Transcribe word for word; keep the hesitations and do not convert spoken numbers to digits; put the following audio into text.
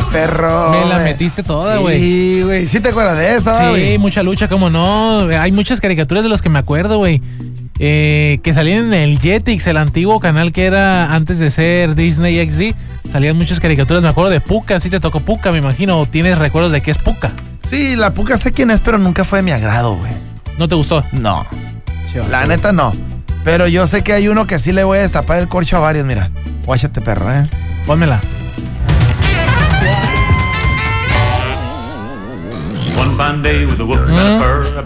perro. Me la güey. metiste toda, güey. Sí, güey. ¿Sí te acuerdas de esa, Sí, güey? mucha lucha, cómo no. Hay muchas caricaturas de las que me acuerdo, güey. Eh, que salían en el Jetix, el antiguo canal que era antes de ser Disney X D. Salían muchas caricaturas. Me acuerdo de Pucca. Sí te tocó Pucca, me imagino. ¿O tienes recuerdos de qué es Pucca? Sí, la Pucca sé quién es, pero nunca fue de mi agrado, güey. ¿No te gustó? No. Chido, La güey. neta no. Pero yo sé que hay uno que sí le voy a destapar el corcho a varios, mira. Guáchate, perro, ¿eh? Pónmela. One fine day with a wolf and a purr,